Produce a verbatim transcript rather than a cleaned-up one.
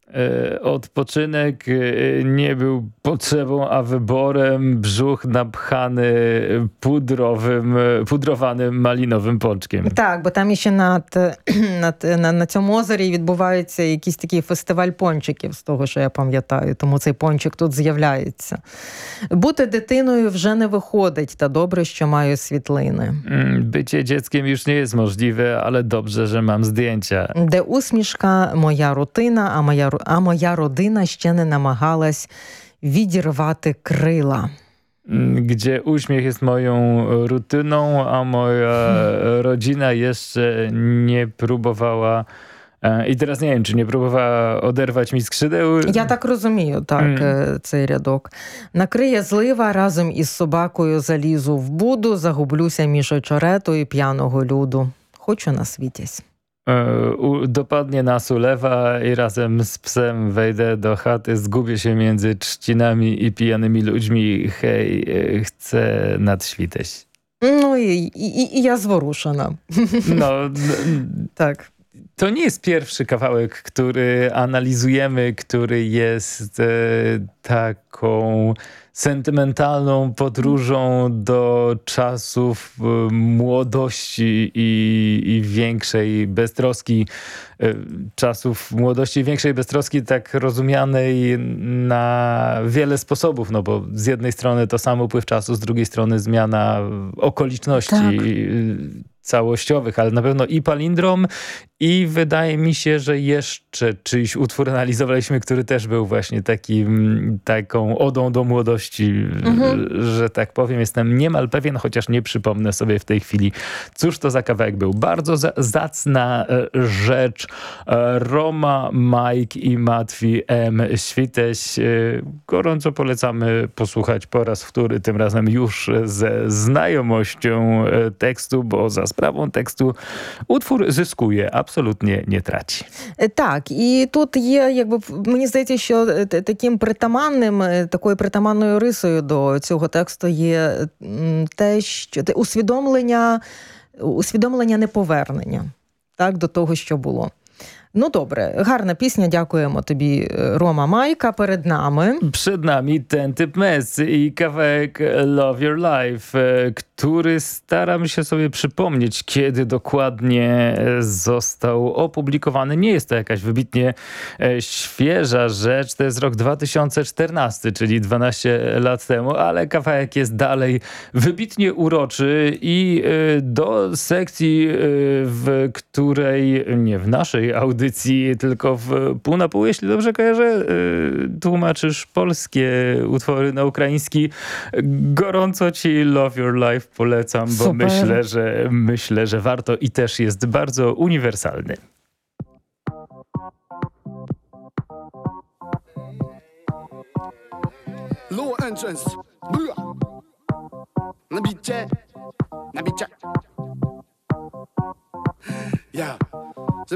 E, odpoczynek e, nie był potrzebą, a wyborem. Brzuch napchany pudrowym, pudrowanym malinowym pączkiem. Так, бо там ще над, над, на, на цьому озері відбувається якийсь такий фестиваль пончиків, з того, що я пам'ятаю, тому цей пончик тут з'являється. Бути дитиною вже не виходить, та добре, що маю світлини. Bycie dzieckiem już nie jest możliwe, ale dobrze, że mam zdjęcia. Де усмішка, моя рутина, а моя, а моя родина ще не намагалась відірвати крила. Gdzie uśmiech jest moją rutyną, a moja rodzina jeszcze nie próbowała, i teraz nie wiem, czy nie próbowała oderwać mi skrzydeł. Я так розумію, так, mm. цей рядок. Накриє злива, разом із собакою залізу в буду, загублюся між очерету і п'яного люду. Хочу насвітясь. Dopadnie nas ulewa i razem z psem wejdę do chaty, zgubię się między trzcinami i pijanymi ludźmi. Hej, chcę nadświtać. No i, i, i ja zworuszona. No, tak. To nie jest pierwszy kawałek, który analizujemy, który jest e, taką sentymentalną podróżą do czasów e, młodości i, i większej beztroski. E, czasów młodości i większej beztroski, tak rozumianej na wiele sposobów, no bo z jednej strony to sam upływ czasu, z drugiej strony zmiana okoliczności. Tak. Całościowych, ale na pewno i palindrom, i wydaje mi się, że jeszcze czyjś utwór analizowaliśmy, który też był właśnie takim, taką odą do młodości, mhm. że tak powiem. Jestem niemal pewien, chociaż nie przypomnę sobie w tej chwili, cóż to za kawałek był. Bardzo za, zacna rzecz. Roma, Mike i Matwi M. Świteś. Gorąco polecamy posłuchać po raz wtóry, tym razem już ze znajomością tekstu, bo za sprawą tekstu utwór zyskuje, абсолютно не traci. Так, і тут є, якби, мені здається, що таким притаманним, такою притаманною рисою до цього тексту є те, що усвідомлення, усвідомлення неповернення, так, до того, що було. Ну добре, гарна пісня, дякуємо тобі, Рома Майка, перед нами. Przed nami ten typ mes i kawałek Love Your Life, który staram się sobie przypomnieć, kiedy dokładnie został opublikowany. Nie jest to jakaś wybitnie świeża rzecz, to jest rok dwa tysiące czternasty, czyli dwanaście lat temu, ale kawałek jest dalej wybitnie uroczy i do sekcji, w której, nie w naszej audycji, tylko w pół na pół, jeśli dobrze kojarzę, tłumaczysz polskie utwory na ukraiński. Gorąco ci Love Your Life polecam, bo myślę, że myślę, że warto i też jest bardzo uniwersalny. Low entrance. Na bicie. Na bicie. Yeah.